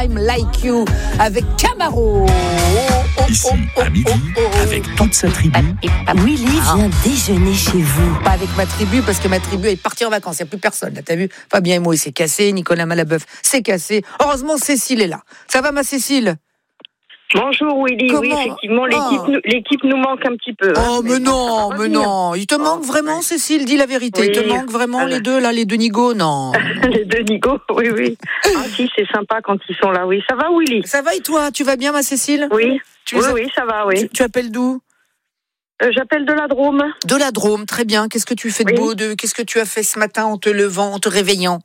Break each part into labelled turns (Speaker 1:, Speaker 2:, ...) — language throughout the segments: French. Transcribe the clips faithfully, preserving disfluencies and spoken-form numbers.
Speaker 1: Time Like You avec Camaro. Oh, oh,
Speaker 2: Ici,
Speaker 1: oh, oh,
Speaker 2: à midi,
Speaker 1: oh, oh, oh.
Speaker 2: avec toute sa tribu.
Speaker 3: Willy vient déjeuner chez vous.
Speaker 1: Pas avec ma tribu, parce que ma tribu est partie en vacances. Il n'y a plus personne. Là, t'as vu, Fabien et moi, il s'est cassé. Nicolas Malabeuf s'est cassé. Heureusement, Cécile est là. Ça va, ma Cécile?
Speaker 4: Bonjour Willy,
Speaker 1: Comment
Speaker 4: oui effectivement l'équipe,
Speaker 1: oh.
Speaker 4: nous, l'équipe nous manque un petit peu.
Speaker 1: Oh
Speaker 4: hein,
Speaker 1: mais, mais non, mais non, il te
Speaker 4: oh,
Speaker 1: manque vraiment
Speaker 4: ouais.
Speaker 1: Cécile, dis la vérité,
Speaker 4: oui.
Speaker 1: il te manque vraiment
Speaker 4: Alors.
Speaker 1: les deux là, les deux nigauds, non.
Speaker 4: Les deux Nico, oui oui. Ah si, c'est sympa quand ils sont là, oui. Ça va Willy?
Speaker 1: Ça va et toi, tu vas bien ma Cécile?
Speaker 4: Oui,
Speaker 1: tu
Speaker 4: oui,
Speaker 1: as...
Speaker 4: oui, ça va, oui.
Speaker 1: Tu, tu appelles d'où?
Speaker 4: euh, J'appelle de la Drôme.
Speaker 1: De la Drôme, très bien. Qu'est-ce que tu fais de
Speaker 4: oui.
Speaker 1: beau de... Qu'est-ce que tu as fait ce matin en te levant, en te réveillant?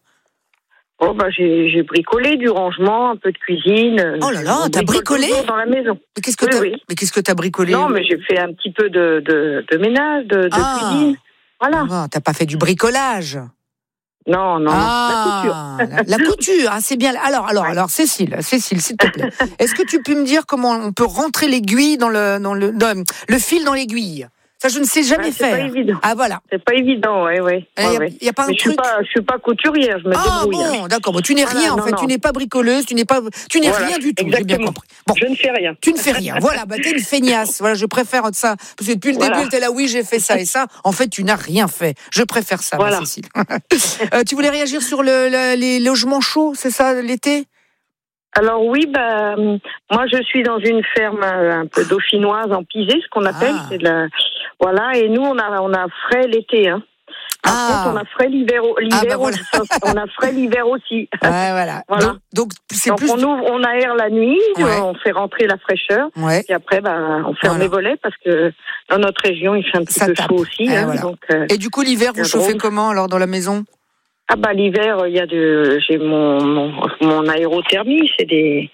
Speaker 4: Oh bah j'ai, j'ai bricolé du rangement, un peu de cuisine.
Speaker 1: Oh là là,
Speaker 4: On
Speaker 1: t'as bricolé
Speaker 4: dans la maison.
Speaker 1: Mais qu'est-ce que
Speaker 4: oui,
Speaker 1: t'as...
Speaker 4: oui.
Speaker 1: Mais qu'est-ce que t'as bricolé?
Speaker 4: Non, mais j'ai fait un petit peu de, de, de ménage, de, de
Speaker 1: ah.
Speaker 4: cuisine. Voilà.
Speaker 1: Ah, t'as pas fait du bricolage?
Speaker 4: Non, non,
Speaker 1: ah,
Speaker 4: non. La couture.
Speaker 1: La, la couture, ah, c'est bien. Alors, alors,
Speaker 4: ouais.
Speaker 1: alors, Cécile, Cécile, s'il te plaît, est-ce que tu peux me dire comment on peut rentrer l'aiguille dans le, dans le, dans, le fil dans l'aiguille? Ça, je ne sais jamais
Speaker 4: ouais, c'est
Speaker 1: faire.
Speaker 4: pas évident.
Speaker 1: Ah voilà.
Speaker 4: C'est pas évident, oui, oui.
Speaker 1: Il n'y a,
Speaker 4: ouais.
Speaker 1: y a pas un
Speaker 4: Mais
Speaker 1: truc.
Speaker 4: Je suis pas, je suis pas couturière, je me
Speaker 1: ah
Speaker 4: débrouille.
Speaker 1: bon, d'accord. Bon, tu n'es
Speaker 4: voilà,
Speaker 1: rien en
Speaker 4: non,
Speaker 1: fait.
Speaker 4: non.
Speaker 1: Tu n'es pas bricoleuse, tu n'es pas, tu n'es
Speaker 4: voilà,
Speaker 1: rien du tout. J'ai bien
Speaker 4: exactement.
Speaker 1: compris. Bon,
Speaker 4: je ne fais rien.
Speaker 1: Tu ne fais rien. Voilà, bah t'es une feignasse. Voilà, je préfère ça parce que depuis le
Speaker 4: voilà.
Speaker 1: début, t'es là, oui, j'ai fait ça et ça. En fait, tu n'as rien fait. Je préfère ça,
Speaker 4: voilà.
Speaker 1: ma Cécile. euh, tu voulais réagir sur le, le, les logements chauds, c'est ça, l'été?
Speaker 4: Alors oui, bah, moi je suis dans une ferme un peu dauphinoise en pisé, ce qu'on appelle,
Speaker 1: ah.
Speaker 4: c'est de la, voilà, et nous on a on a frais l'été, hein. Par
Speaker 1: ah.
Speaker 4: contre, on a frais l'hiver, l'hiver
Speaker 1: ah bah voilà.
Speaker 4: aussi, on a frais l'hiver aussi.
Speaker 1: Ouais, voilà.
Speaker 4: voilà.
Speaker 1: Donc, donc c'est
Speaker 4: donc
Speaker 1: plus.
Speaker 4: on ouvre, on aère la nuit,
Speaker 1: ouais.
Speaker 4: on fait rentrer la fraîcheur,
Speaker 1: ouais.
Speaker 4: et après, bah, on ferme
Speaker 1: voilà.
Speaker 4: les volets parce que dans notre région il fait un petit
Speaker 1: Ça
Speaker 4: peu
Speaker 1: tape.
Speaker 4: chaud aussi.
Speaker 1: Ah,
Speaker 4: hein,
Speaker 1: voilà.
Speaker 4: donc, euh,
Speaker 1: et du coup, l'hiver, vous chauffez
Speaker 4: drôle.
Speaker 1: comment alors dans la maison?
Speaker 4: Ah bah l'hiver, il y a de, j'ai mon mon, mon aérothermie, c'est des,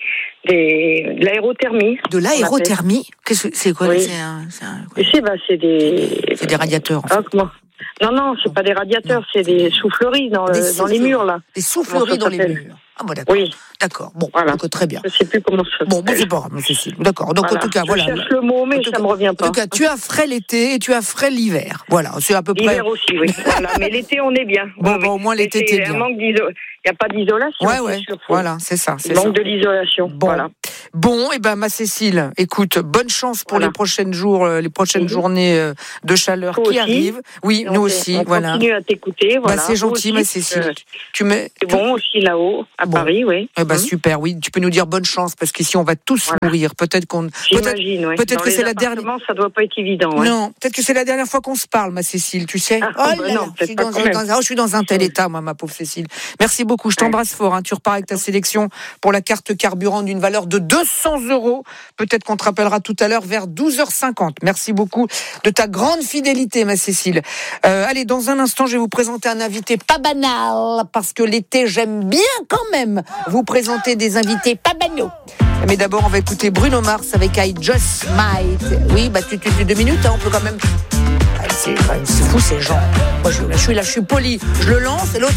Speaker 4: des de l'aérothermie.
Speaker 1: De l'aérothermie? Qu'est-ce que c'est quoi?
Speaker 4: Oui.
Speaker 1: C'est un, c'est un,
Speaker 4: Tu sais, bah c'est des.
Speaker 1: c'est des radiateurs. En fait.
Speaker 4: Ah, comment non non, c'est pas des radiateurs, non. C'est des souffleries dans,
Speaker 1: des
Speaker 4: le,
Speaker 1: souffleries.
Speaker 4: dans les murs là.
Speaker 1: Des souffleries dans les murs. Ah bon, d'accord.
Speaker 4: Oui.
Speaker 1: D'accord. Bon,
Speaker 4: voilà.
Speaker 1: donc, très bien.
Speaker 4: Je sais plus comment ça.
Speaker 1: Bon, bon c'est pas grave, Cécile. D'accord. Donc
Speaker 4: voilà.
Speaker 1: en tout cas,
Speaker 4: je
Speaker 1: voilà.
Speaker 4: Je cherche le mot, mais ça
Speaker 1: cas,
Speaker 4: me revient pas.
Speaker 1: En tout cas, tu as frais l'été et tu as frais l'hiver. Voilà, c'est à peu près.
Speaker 4: L'hiver aussi, oui. Voilà, mais l'été on est bien.
Speaker 1: Bon,
Speaker 4: oui,
Speaker 1: bon, au moins l'été t'es bien.
Speaker 4: Manque d'iso... Il n'y a pas d'isolation.
Speaker 1: Ouais, ouais.
Speaker 4: Sûr,
Speaker 1: voilà, c'est ça. C'est
Speaker 4: Il manque
Speaker 1: ça.
Speaker 4: de l'isolation.
Speaker 1: Bon.
Speaker 4: Voilà.
Speaker 1: Bon, et eh ben ma Cécile, écoute, bonne chance pour
Speaker 4: voilà.
Speaker 1: les prochaines jours, euh, les prochaines
Speaker 4: mmh.
Speaker 1: journées de chaleur
Speaker 4: Toi
Speaker 1: qui
Speaker 4: aussi.
Speaker 1: arrivent. Oui,
Speaker 4: on
Speaker 1: nous
Speaker 4: fait,
Speaker 1: aussi,
Speaker 4: on
Speaker 1: voilà.
Speaker 4: continue à t'écouter, voilà.
Speaker 1: Bah, c'est gentil, ma Cécile. Euh, tu mets.
Speaker 4: C'est bon aussi là-haut, à
Speaker 1: bon.
Speaker 4: Paris, oui.
Speaker 1: Eh ben
Speaker 4: mmh.
Speaker 1: super, oui. Tu peux nous dire bonne chance parce qu'ici on va tous voilà. mourir. Peut-être qu'on.
Speaker 4: J'imagine, oui.
Speaker 1: Peut-être que c'est la dernière.
Speaker 4: Ça doit pas être évident. Ouais.
Speaker 1: Non, peut-être que c'est la dernière fois qu'on se parle, ma Cécile. Tu sais.
Speaker 4: Ah,
Speaker 1: oh là
Speaker 4: bah
Speaker 1: là,
Speaker 4: non,
Speaker 1: je suis dans,
Speaker 4: dans,
Speaker 1: dans, oh, je suis dans un tel état, moi, ma pauvre Cécile. Merci beaucoup. Je t'embrasse ouais. fort. Hein. Tu repars avec ta sélection pour la carte carburant d'une valeur de deux cents euros. Peut-être qu'on te rappellera tout à l'heure vers douze heures cinquante. Merci beaucoup de ta grande fidélité, ma Cécile. Euh, allez, dans un instant, je vais vous présenter un invité pas banal, parce que l'été, j'aime bien quand même vous présenter des invités pas banaux. Mais d'abord, on va écouter Bruno Mars avec I Just Might. Oui, bah tu tu deux minutes, hein, on peut quand même. C'est, c'est fou ces gens. Moi, je, là, je suis là, je suis poli. Je le lance et l'autre.